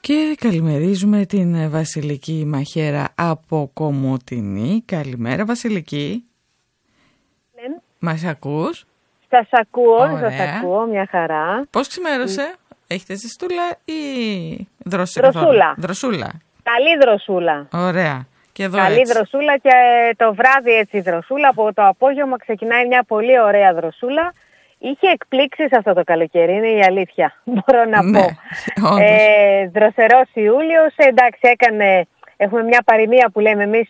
Και καλημερίζουμε την Βασιλική Μαχαίρα από Κομοτηνή. Καλημέρα Βασιλική. Ναι. Μας ακούς? Σας ακούω, Ωραία. σας ακούω, μια χαρά. Πώς ξημέρωσε? Έχετε ζεστούλα ή Δροσούλα. Δροσούλα. Καλή δροσούλα. Ωραία. Και εδώ Καλή έτσι. δροσούλα και το βράδυ έτσι δροσούλα. Από το απόγευμα ξεκινάει μια πολύ ωραία δροσούλα. Είχε εκπλήξεις αυτό το καλοκαίρι, είναι η αλήθεια, μπορώ να Ναι, πω. όντως. Δροσερός Ιούλιος, εντάξει έχουμε μια παροιμία που λέμε εμείς,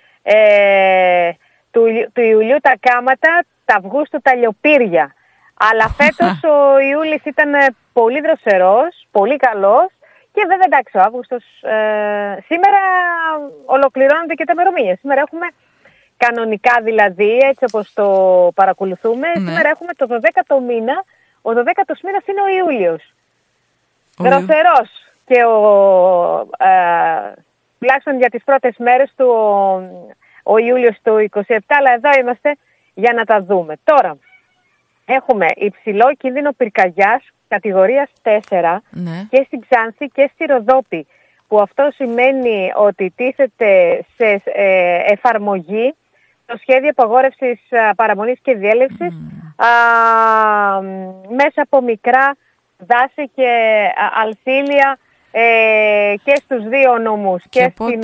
του Ιουλιού τα κάματα, τα Αυγούστου τα λιοπύρια. Αλλά φέτος ο Ιούλης ήταν πολύ δροσερός, πολύ καλός και βέβαια εντάξει ο Αύγουστος σήμερα ολοκληρώνονται και τα ημερομήνια. Σήμερα έχουμε κανονικά δηλαδή, έτσι όπως το παρακολουθούμε, σήμερα έχουμε το 12ο μήνα, ο 12ος μήνας είναι ο Ιούλιος. Δροσερός και τουλάχιστον για τις πρώτες μέρες του ο Ιούλιος του 27, αλλά εδώ είμαστε για να τα δούμε. Τώρα, έχουμε υψηλό κίνδυνο πυρκαγιάς κατηγορίας 4 και στην Ξάνθη και στη Ροδόπη, που αυτό σημαίνει ότι τίθεται σε εφαρμογή το σχέδιο απαγόρευσης παραμονής και διέλευσης μέσα από μικρά δάση και αλθήλια και στους δύο νομούς και στην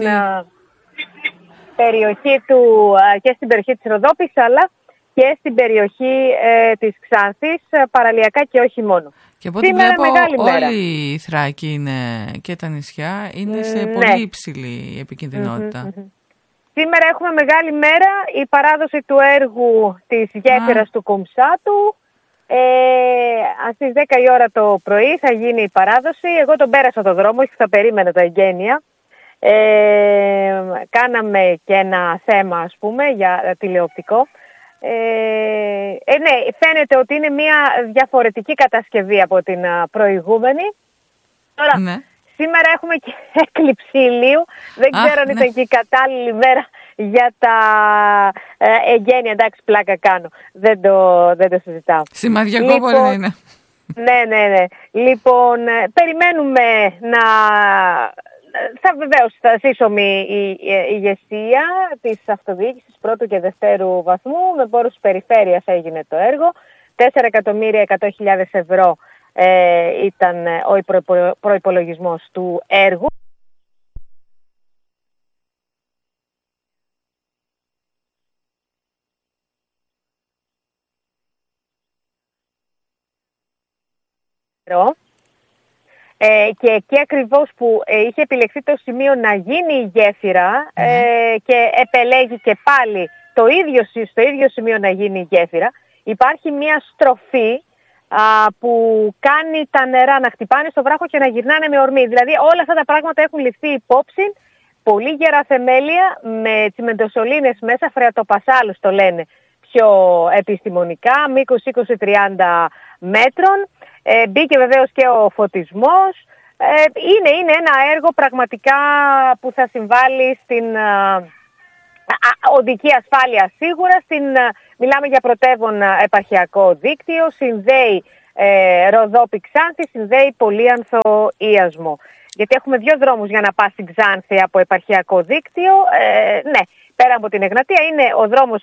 περιοχή και στην περιοχή της Ροδόπης αλλά και στην περιοχή της Ξάνθης, παραλιακά και όχι μόνο. Και από ό,τι βλέπω όλη η Θράκη είναι, και τα νησιά είναι σε πολύ υψηλή επικινδυνότητα. Σήμερα έχουμε μεγάλη μέρα, η παράδοση του έργου της γέφυρας του Κομψάτου. Στις 10 η ώρα το πρωί θα γίνει η παράδοση. Εγώ τον πέρασα το δρόμο, θα περίμενα τα εγγένεια. Κάναμε και ένα θέμα ας πούμε για τηλεοπτικό. Ναι, φαίνεται ότι είναι μια διαφορετική κατασκευή από την προηγούμενη. Τώρα, σήμερα έχουμε και έκλειψη ηλίου. Δεν ξέρω αν ήταν και η κατάλληλη μέρα για τα εγγένεια. Εντάξει, πλάκα κάνω. Δεν το συζητάω. Σημαδιακό μπορεί να είναι. Ναι. Λοιπόν, περιμένουμε να... Βεβαίως θα σύσσωμη η ηγεσία της αυτοδιοίκησης πρώτου και δευτέρου βαθμού. Με πόρους της περιφέρειας έγινε το έργο. 4.100.000 ευρώ ήταν ο προϋπολογισμός του έργου. Και εκεί ακριβώς που είχε επιλεχθεί το σημείο να γίνει η γέφυρα και επελέγει και πάλι στο ίδιο σημείο να γίνει η γέφυρα, υπάρχει μια στροφή που κάνει τα νερά να χτυπάνε στο βράχο και να γυρνάνε με ορμή. Δηλαδή όλα αυτά τα πράγματα έχουν ληφθεί υπόψη, πολύ γερά θεμέλια με τσιμεντοσωλήνες μέσα, φρεατοπασάλους το λένε πιο επιστημονικά, μήκος 20-30 μέτρων. Μπήκε βεβαίως και ο φωτισμός. Είναι ένα έργο πραγματικά που θα συμβάλλει στην οδική ασφάλεια σίγουρα. Μιλάμε για πρωτεύον επαρχιακό δίκτυο, συνδέει Ροδόπη Ξάνθη, συνδέει Πολύανθο Ιασμό. Γιατί έχουμε δύο δρόμους για να πας στην Ξάνθη από επαρχιακό δίκτυο. Ναι. Πέρα από την Εγνατία είναι ο δρόμος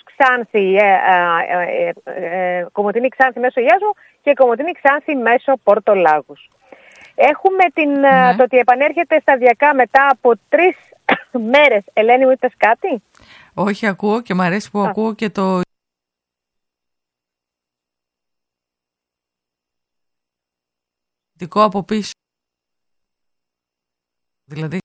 Κομοτηνή Ξάνθη μέσω Ιάσμου και Κομοτηνή Ξάνθη μέσω Πορτολάγους. Έχουμε το ότι επανέρχεται σταδιακά μετά από 3 μέρες. Ελένη, μου είπες κάτι? Όχι, ακούω και μου αρέσει που ακούω και το... από πίσω. Δηλαδή...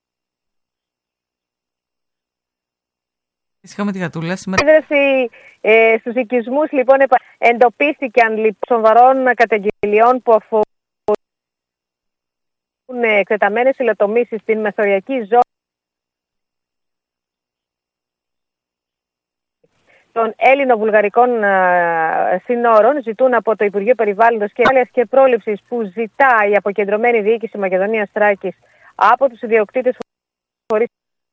Είχαμε τη γατούλα σήμερα. Στους οικισμούς λοιπόν εντοπίστηκαν σοβαρών καταγγελιών που αφορούν εκτεταμένες υλοτομήσεις στην μεθοριακή ζώνη των Έλληνο-Βουλγαρικών συνόρων. Ζητούν από το Υπουργείο Περιβάλλοντος και Ασφάλειας και Πρόληψης, που ζητά η αποκεντρωμένη διοίκηση Μακεδονίας Θράκης από τους ιδιοκτήτες φορείς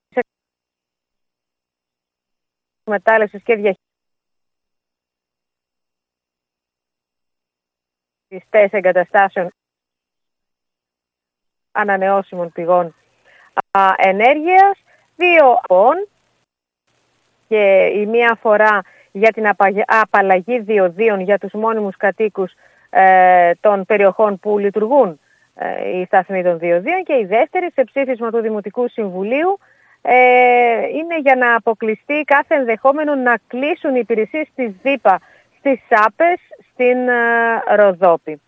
μετάλλευσης και διαχειριστές εγκαταστάσεων ανανεώσιμων πηγών ενέργειας. 2 και η μία αφορά για την απαλλαγή διοδίων για τους μόνιμους κατοίκους των περιοχών που λειτουργούν οι σταθμοί των διοδίων, και η δεύτερη, σε ψήφισμα του Δημοτικού Συμβουλίου, είναι για να αποκλειστεί κάθε ενδεχόμενο να κλείσουν οι υπηρεσίες της ΔΥΠΑ στις ΣΑΠΕΣ στην Ροδόπη.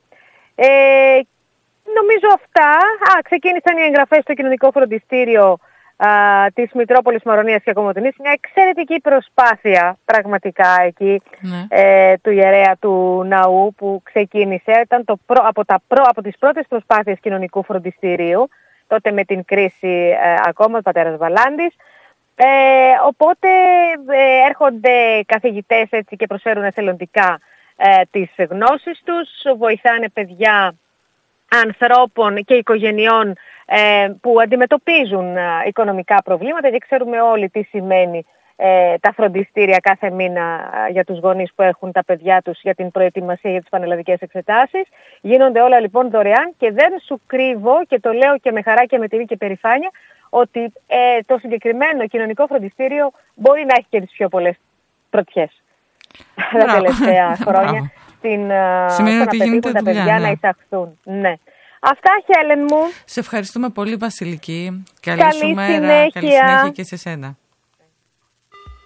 Νομίζω αυτά. Ξεκίνησαν οι εγγραφές στο κοινωνικό φροντιστήριο της Μητρόπολης Μαρονίας και Κομοτηνής. Μια εξαιρετική προσπάθεια πραγματικά εκεί του ιερέα του ναού που ξεκίνησε. Ήταν από τις πρώτες προσπάθειες κοινωνικού φροντιστηρίου, τότε με την κρίση ακόμα, ο πατέρας Βαλάντης. Οπότε έρχονται καθηγητές έτσι και προσφέρουν εθελοντικά τις γνώσεις τους, βοηθάνε παιδιά ανθρώπων και οικογενειών που αντιμετωπίζουν οικονομικά προβλήματα, και ξέρουμε όλοι τι σημαίνει τα φροντιστήρια κάθε μήνα για τους γονείς που έχουν τα παιδιά τους για την προετοιμασία για τις πανελλαδικές εξετάσεις. Γίνονται όλα λοιπόν δωρεάν, και δεν σου κρύβω, και το λέω και με χαρά και με τιμή και περηφάνεια, ότι το συγκεκριμένο κοινωνικό φροντιστήριο μπορεί να έχει και τις πιο πολλές πρωτιές τα τελευταία χρόνια στο να πετύχουν τα παιδιά να εισαχθούν. Ναι. Αυτά, Χέλεν μου. Σε ευχαριστούμε πολύ, Βασιλική. Καλή σου μέρα. Καλή συνέχεια και σε σένα.